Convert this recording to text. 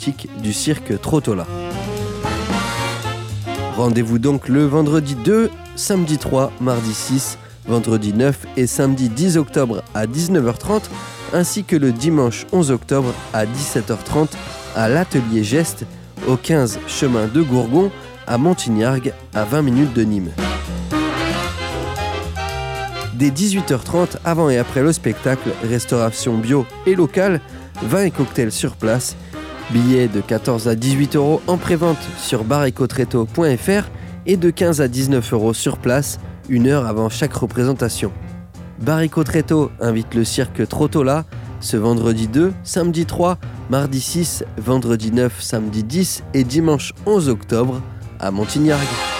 boutique du cirque Trottola. Rendez-vous donc le vendredi 2, samedi 3, mardi 6, vendredi 9 et samedi 10 octobre à 19h30, ainsi que le dimanche 11 octobre à 17h30 à l'Atelier Geste, au 15 chemin de Gourgon, à Montignargues, à 20 minutes de Nîmes. Dès 18h30, avant et après le spectacle, restauration bio et locale, vin et cocktails sur place, billets de 14 à 18 € en prévente sur baricotreto.fr et de 15 à 19 € sur place, 1 heure avant chaque représentation. Baricotreto invite le cirque Trottola ce vendredi 2, samedi 3, mardi 6, vendredi 9, samedi 10 et dimanche 11 octobre à Montignargues.